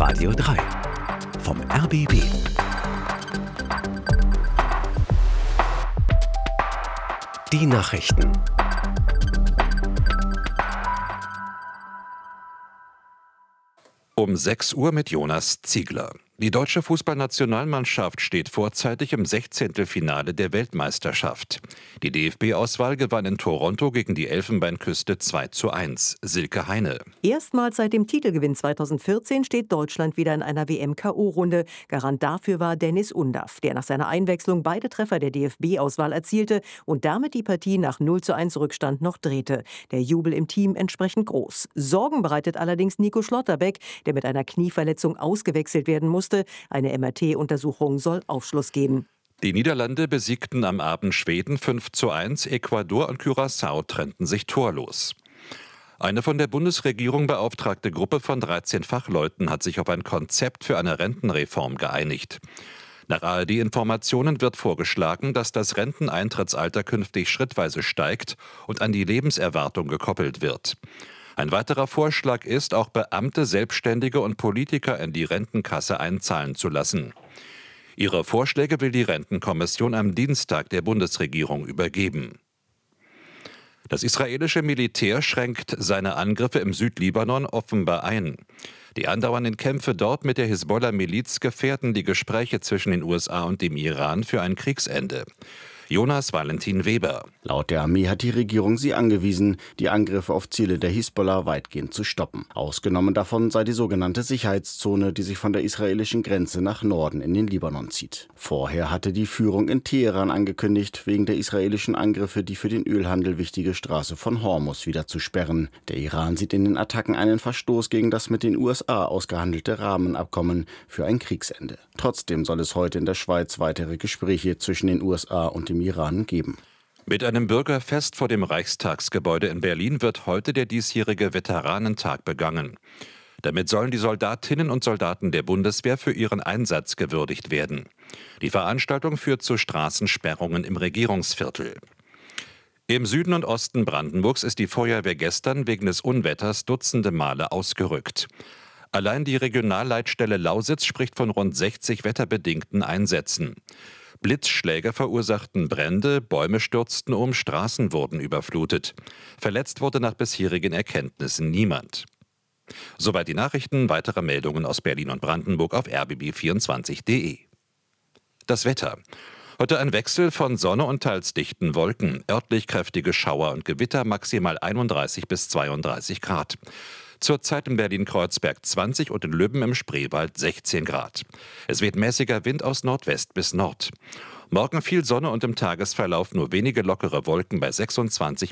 Radio 3 vom RBB. Die Nachrichten. Um 6 Uhr mit Jonas Ziegler. Die deutsche Fußballnationalmannschaft steht vorzeitig im 16. Finale der Weltmeisterschaft. Die DFB-Auswahl gewann in Toronto gegen die Elfenbeinküste 2:1. Silke Heine. Erstmals seit dem Titelgewinn 2014 steht Deutschland wieder in einer WM-KO-Runde. Garant dafür war Dennis Undaff, der nach seiner Einwechslung beide Treffer der DFB-Auswahl erzielte und damit die Partie nach 0:1 Rückstand noch drehte. Der Jubel im Team entsprechend groß. Sorgen bereitet allerdings Nico Schlotterbeck, der mit einer Knieverletzung ausgewechselt werden musste. Eine MRT-Untersuchung soll Aufschluss geben. Die Niederlande besiegten am Abend Schweden 5:1, Ecuador und Curaçao trennten sich torlos. Eine von der Bundesregierung beauftragte Gruppe von 13 Fachleuten hat sich auf ein Konzept für eine Rentenreform geeinigt. Nach ARD-Informationen wird vorgeschlagen, dass das Renteneintrittsalter künftig schrittweise steigt und an die Lebenserwartung gekoppelt wird. Ein weiterer Vorschlag ist, auch Beamte, Selbstständige und Politiker in die Rentenkasse einzahlen zu lassen. Ihre Vorschläge will die Rentenkommission am Dienstag der Bundesregierung übergeben. Das israelische Militär schränkt seine Angriffe im Südlibanon offenbar ein. Die andauernden Kämpfe dort mit der Hisbollah-Miliz gefährden die Gespräche zwischen den USA und dem Iran für ein Kriegsende. Jonas Valentin Weber. Laut der Armee hat die Regierung sie angewiesen, die Angriffe auf Ziele der Hisbollah weitgehend zu stoppen. Ausgenommen davon sei die sogenannte Sicherheitszone, die sich von der israelischen Grenze nach Norden in den Libanon zieht. Vorher hatte die Führung in Teheran angekündigt, wegen der israelischen Angriffe die für den Ölhandel wichtige Straße von Hormuz wieder zu sperren. Der Iran sieht in den Attacken einen Verstoß gegen das mit den USA ausgehandelte Rahmenabkommen für ein Kriegsende. Trotzdem soll es heute in der Schweiz weitere Gespräche zwischen den USA und dem Iran geben. Mit einem Bürgerfest vor dem Reichstagsgebäude in Berlin wird heute der diesjährige Veteranentag begangen. Damit sollen die Soldatinnen und Soldaten der Bundeswehr für ihren Einsatz gewürdigt werden. Die Veranstaltung führt zu Straßensperrungen im Regierungsviertel. Im Süden und Osten Brandenburgs ist die Feuerwehr gestern wegen des Unwetters dutzende Male ausgerückt. Allein die Regionalleitstelle Lausitz spricht von rund 60 wetterbedingten Einsätzen. Blitzschläge verursachten Brände, Bäume stürzten um, Straßen wurden überflutet. Verletzt wurde nach bisherigen Erkenntnissen niemand. Soweit die Nachrichten, weitere Meldungen aus Berlin und Brandenburg auf rbb24.de. Das Wetter. Heute ein Wechsel von Sonne und teils dichten Wolken, örtlich kräftige Schauer und Gewitter, maximal 31 bis 32 Grad. Zurzeit in Berlin-Kreuzberg 20 und in Lübben im Spreewald 16 Grad. Es weht mäßiger Wind aus Nordwest bis Nord. Morgen viel Sonne und im Tagesverlauf nur wenige lockere Wolken bei 26